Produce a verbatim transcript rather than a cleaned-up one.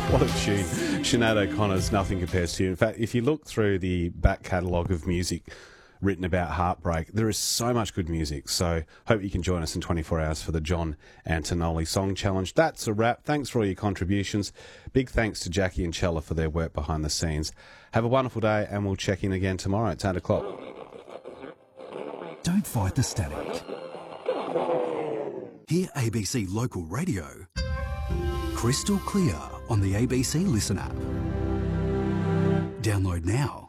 What a tune. Sinead O'Connor's Nothing Compares to You. In fact, if you look through the back catalogue of music written about heartbreak, there is so much good music. So hope you can join us in twenty-four hours for the John Antonelli Song Challenge. That's a wrap. Thanks for all your contributions. Big thanks to Jackie and Chella for their work behind the scenes. Have a wonderful day, and we'll check in again tomorrow at eight o'clock. Don't fight the static. Hear A B C Local Radio crystal clear on the A B C Listen app. Download now.